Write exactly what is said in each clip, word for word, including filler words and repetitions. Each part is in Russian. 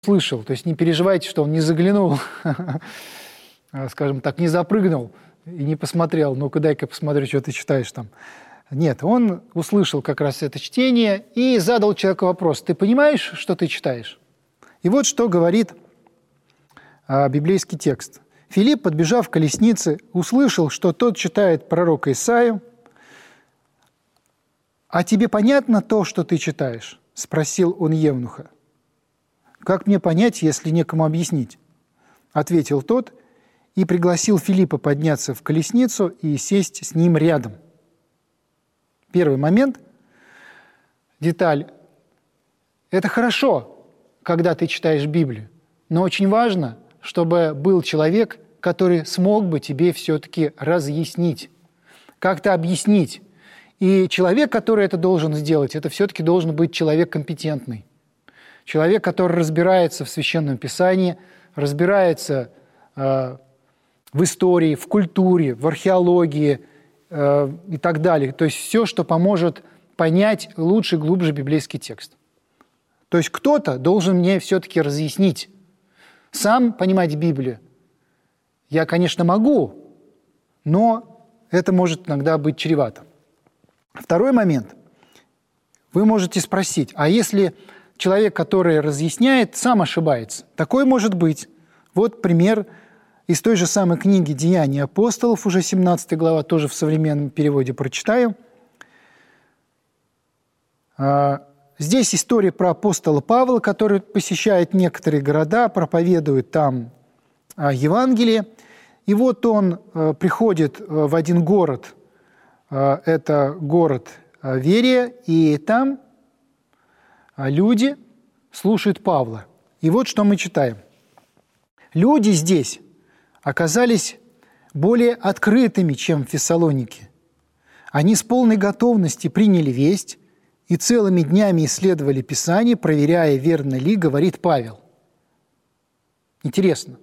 слышал. То есть не переживайте, что он не заглянул, скажем так, не запрыгнул и не посмотрел, ну-ка дай-ка посмотрю, что ты читаешь там. Нет, он услышал как раз это чтение и задал человеку вопрос: ты понимаешь, что ты читаешь? И вот что говорит а, библейский текст. Филипп, подбежав к колеснице, услышал, что тот читает пророка Исаию. «А тебе понятно то, что ты читаешь?» – спросил он евнуха. «Как мне понять, если некому объяснить?» – ответил тот и пригласил Филиппа подняться в колесницу и сесть с ним рядом. Первый момент, деталь. Это хорошо, когда ты читаешь Библию, но очень важно, чтобы был человек, который смог бы тебе все-таки разъяснить, как-то объяснить. И человек, который это должен сделать, это все-таки должен быть человек компетентный. Человек, который разбирается в Священном Писании, разбирается э, в истории, в культуре, в археологии э, и так далее. То есть все, что поможет понять лучше, глубже библейский текст. То есть кто-то должен мне все-таки разъяснить. Сам понимать Библию я, конечно, могу, но это может иногда быть чревато. Второй момент. Вы можете спросить, а если человек, который разъясняет, сам ошибается? Такое может быть. Вот пример из той же самой книги «Деяния апостолов», уже семнадцатая глава, тоже в современном переводе прочитаю. Здесь история про апостола Павла, который посещает некоторые города, проповедует там Евангелие. И вот он приходит в один город, это город Верия, и там люди слушают Павла. И вот что мы читаем. Люди здесь оказались более открытыми, чем в Фессалонике. Они с полной готовностью приняли весть и целыми днями исследовали Писание, проверяя, верно ли говорит Павел. Интересно.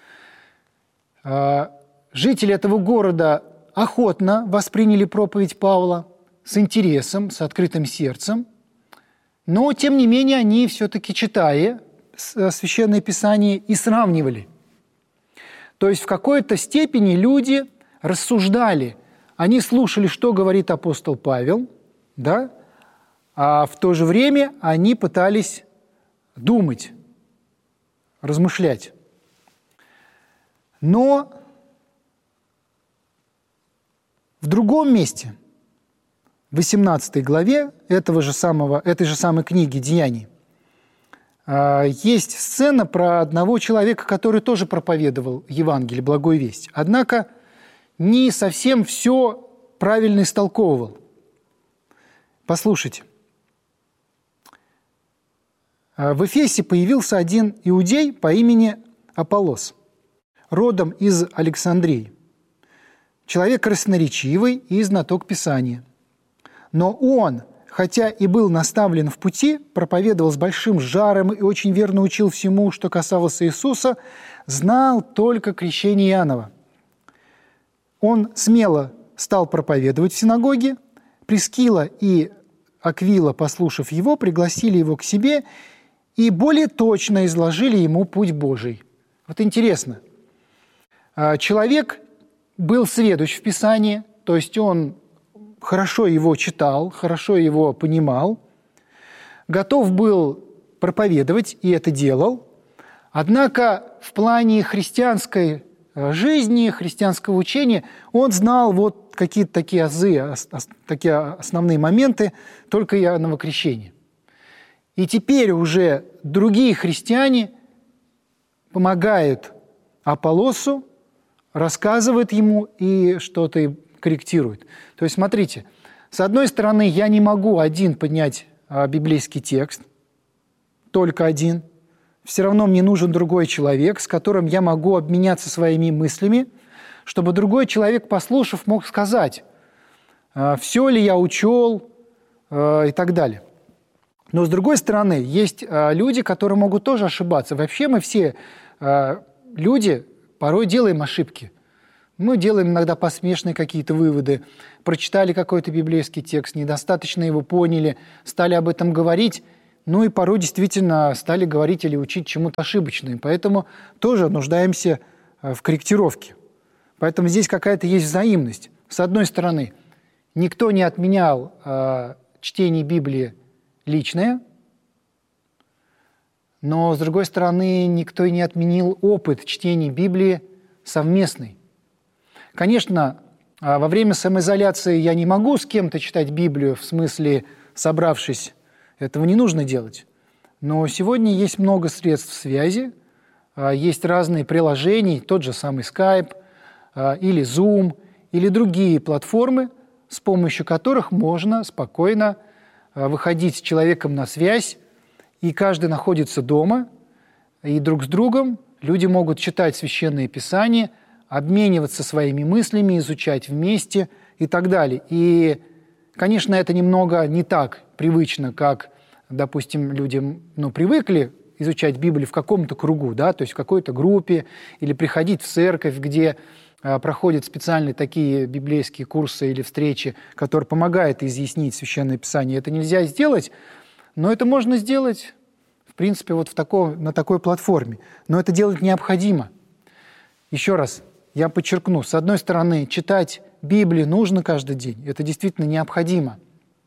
Жители этого города охотно восприняли проповедь Павла с интересом, с открытым сердцем, но, тем не менее, они все-таки, читая Священное Писание, и сравнивали. То есть в какой-то степени люди рассуждали, они слушали, что говорит апостол Павел, да, а в то же время они пытались думать, размышлять. Но в другом месте, в восемнадцатой главе этого же самого, этой же самой книги «Деяний», есть сцена про одного человека, который тоже проповедовал Евангелие, благую весть. Однако не совсем все правильно истолковывал. Послушайте. В Эфесе появился один иудей по имени Аполлос, родом из Александрии. Человек красноречивый и знаток Писания. Но он, хотя и был наставлен в пути, проповедовал с большим жаром и очень верно учил всему, что касалось Иисуса, знал только крещение Иоаннова. Он смело стал проповедовать в синагоге. Прискила и Аквила, послушав его, пригласили его к себе и более точно изложили ему путь Божий. Вот интересно. Человек был сведущ в Писании, то есть он хорошо его читал, хорошо его понимал, готов был проповедовать, и это делал. Однако в плане христианской жизни, христианского учения он знал вот какие-то такие азы, такие основные моменты только Иоаннова крещения. И теперь уже другие христиане помогают Аполлосу, рассказывают ему и что-то корректируют. То есть, смотрите, с одной стороны, я не могу один поднять а, библейский текст, только один. Все равно мне нужен другой человек, с которым я могу обменяться своими мыслями, чтобы другой человек, послушав, мог сказать, а, все ли я учел а, и так далее. Но, с другой стороны, есть а, люди, которые могут тоже ошибаться. Вообще мы все а, люди порой делаем ошибки. Мы делаем иногда посмешные какие-то выводы, прочитали какой-то библейский текст, недостаточно его поняли, стали об этом говорить, Ну и порой действительно стали говорить или учить чему-то ошибочным. Поэтому тоже нуждаемся в корректировке. Поэтому здесь какая-то есть взаимность. С одной стороны, никто не отменял э, чтение Библии личное, но, с другой стороны, никто и не отменил опыт чтения Библии совместный. Конечно, во время самоизоляции я не могу с кем-то читать Библию, в смысле, собравшись, этого не нужно делать. Но сегодня есть много средств связи, есть разные приложения, тот же самый Skype, или Zoom, или другие платформы, с помощью которых можно спокойно выходить с человеком на связь, и каждый находится дома, и друг с другом люди могут читать Священное Писание, обмениваться своими мыслями, изучать вместе и так далее. И, конечно, это немного не так привычно, как, допустим, люди ну, привыкли изучать Библию в каком-то кругу, да, то есть в какой-то группе, или приходить в церковь, где а, проходят специальные такие библейские курсы или встречи, которые помогают изъяснить Священное Писание. Это нельзя сделать, но это можно сделать, в принципе, вот в таком, на такой платформе. Но это делать необходимо. Еще раз, я подчеркну, с одной стороны, читать Библию нужно каждый день, это действительно необходимо.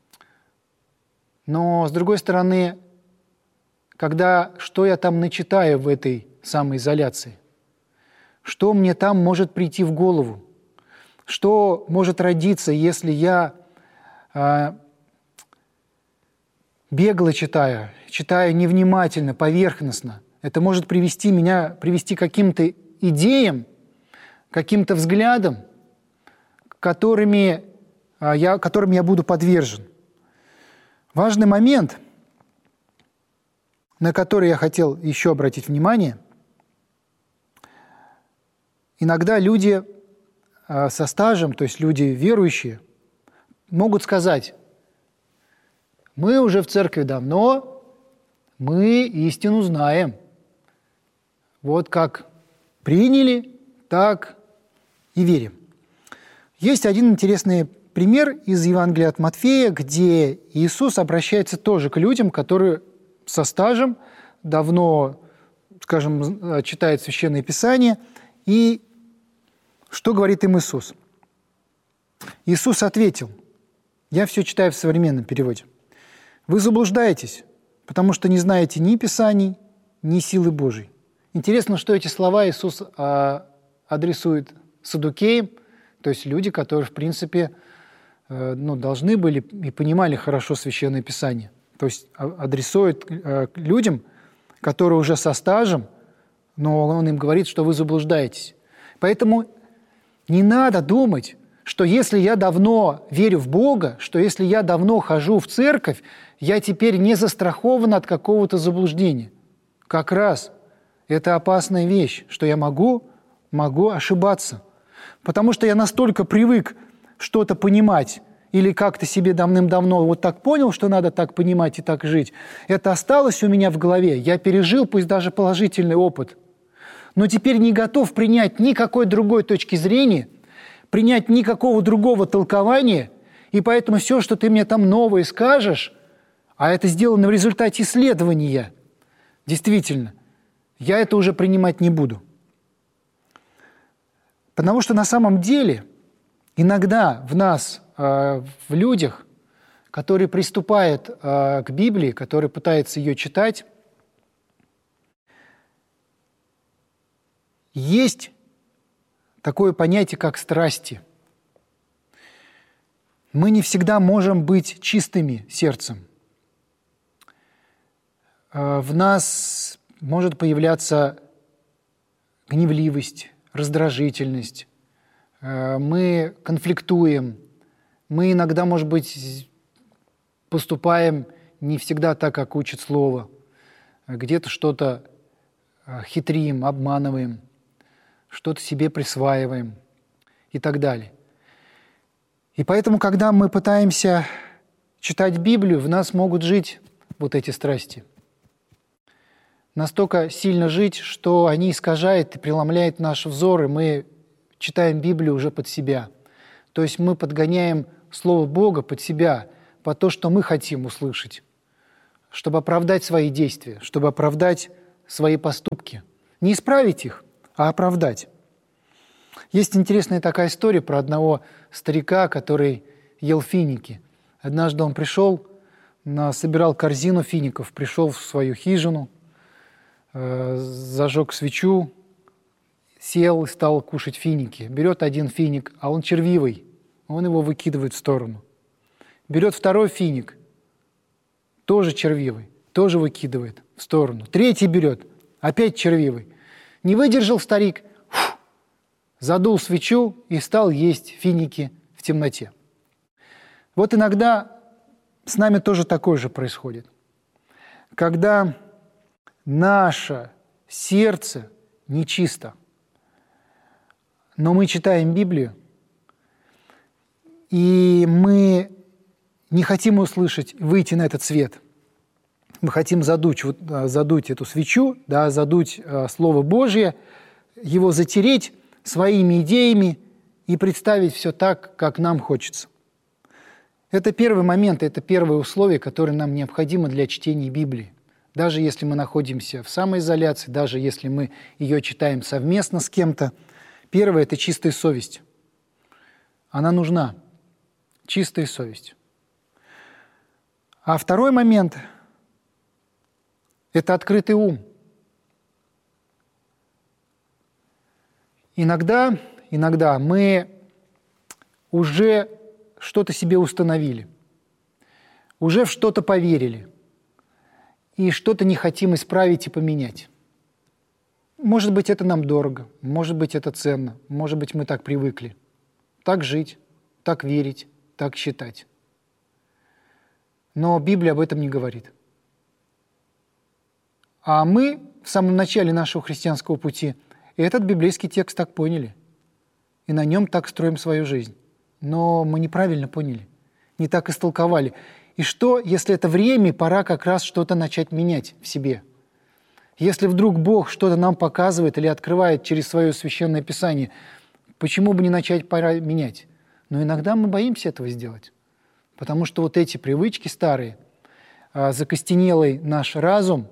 Но, с другой стороны, когда, что я там начитаю в этой самоизоляции? Что мне там может прийти в голову? Что может родиться, если я э, бегло читаю, читаю невнимательно, поверхностно? Это может привести меня, привести к каким-то идеям, каким-то взглядам, которыми, э, я, которым я буду подвержен. Важный момент, на который я хотел еще обратить внимание. Иногда люди со стажем, то есть люди верующие, могут сказать: мы уже в церкви давно, мы истину знаем. Вот как приняли, так и верим. Есть один интересный пример из Евангелия от Матфея, где Иисус обращается тоже к людям, которые со стажем давно, скажем, читают Священное Писание. И что говорит им Иисус? Иисус ответил, я все читаю в современном переводе: «Вы заблуждаетесь, потому что не знаете ни Писаний, ни силы Божией». Интересно, что эти слова Иисус адресует саддукеям, то есть люди, которые, в принципе, ну, должны были и понимали хорошо Священное Писание. То есть адресует людям, которые уже со стажем, но он им говорит, что вы заблуждаетесь. Поэтому не надо думать, что если я давно верю в Бога, что если я давно хожу в церковь, я теперь не застрахован от какого-то заблуждения. Как раз это опасная вещь, что я могу, могу ошибаться. Потому что я настолько привык что-то понимать, или как-то себе давным-давно вот так понял, что надо так понимать и так жить. Это осталось у меня в голове. Я пережил, пусть даже положительный опыт, но теперь не готов принять никакой другой точки зрения, принять никакого другого толкования, и поэтому все, что ты мне там новое скажешь, а это сделано в результате исследования, действительно, я это уже принимать не буду. Потому что на самом деле иногда в нас, в людях, которые приступают к Библии, которые пытаются ее читать, есть такое понятие, как страсти. Мы не всегда можем быть чистыми сердцем. В нас может появляться гневливость, раздражительность. Мы конфликтуем. Мы иногда, может быть, поступаем не всегда так, как учит Слово. Где-то что-то хитрим, обманываем, что-то себе присваиваем и так далее. И поэтому, когда мы пытаемся читать Библию, в нас могут жить вот эти страсти. Настолько сильно жить, что они искажают и преломляют наш взор, и мы читаем Библию уже под себя. То есть мы подгоняем Слово Бога под себя, под то, что мы хотим услышать. чтобы оправдать свои действия, чтобы оправдать свои поступки. Не исправить их, а оправдать. Есть интересная такая история про одного старика, который ел финики. Однажды он пришел, собирал корзину фиников, пришел в свою хижину, зажег свечу, сел и стал кушать финики. Берет один финик, а он червивый, он его выкидывает в сторону. Берет второй финик, тоже червивый, тоже выкидывает в сторону. Третий берет, опять червивый. Не выдержал старик, фу, задул свечу и стал есть финики в темноте. Вот иногда с нами тоже такое же происходит. Когда наше сердце нечисто, но мы читаем Библию, и мы не хотим услышать, выйти на этот свет. Мы хотим задуть, вот, задуть эту свечу, да, задуть э, Слово Божье, его затереть своими идеями и представить все так, как нам хочется. Это первый момент, это первое условие, которое нам необходимо для чтения Библии. Даже если мы находимся в самоизоляции, даже если мы ее читаем совместно с кем-то, первое – это чистая совесть. Она нужна. Чистая совесть. А второй момент – это открытый ум. Иногда, иногда мы уже что-то себе установили, уже в что-то поверили, и что-то не хотим исправить и поменять. Может быть, это нам дорого, может быть, это ценно, может быть, мы так привыкли. Так жить, так верить, так считать. Но Библия об этом не говорит. А мы в самом начале нашего христианского пути этот библейский текст так поняли, и на нем так строим свою жизнь. Но мы неправильно поняли, не так истолковали. И что, если это время, пора как раз что-то начать менять в себе? Если вдруг Бог что-то нам показывает или открывает через свое Священное Писание, почему бы не начать пора менять? Но иногда мы боимся этого сделать, потому что вот эти привычки старые, закостенелый наш разум,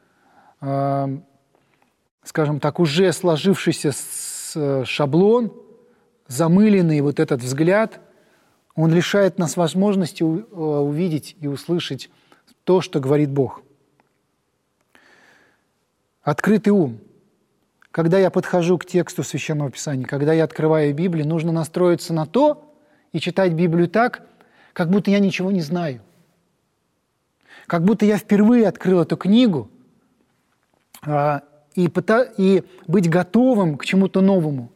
скажем так, уже сложившийся шаблон, замыленный вот этот взгляд, он лишает нас возможности увидеть и услышать то, что говорит Бог. Открытый ум. Когда я подхожу к тексту Священного Писания, когда я открываю Библию, нужно настроиться на то и читать Библию так, как будто я ничего не знаю. Как будто я впервые открыл эту книгу, и, и быть готовым к чему-то новому.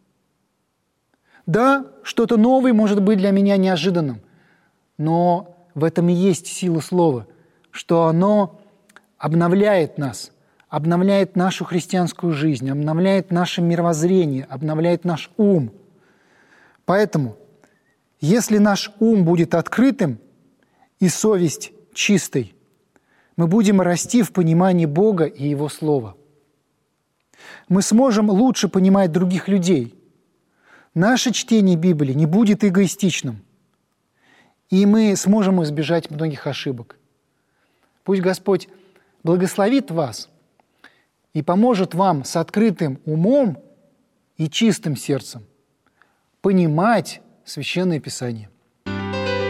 Да, что-то новое может быть для меня неожиданным, но в этом и есть сила слова, что оно обновляет нас, обновляет нашу христианскую жизнь, обновляет наше мировоззрение, обновляет наш ум. Поэтому, если наш ум будет открытым и совесть чистой, мы будем расти в понимании Бога и Его Слова. Мы сможем лучше понимать других людей. Наше чтение Библии не будет эгоистичным, и мы сможем избежать многих ошибок. Пусть Господь благословит вас и поможет вам с открытым умом и чистым сердцем понимать Священное Писание.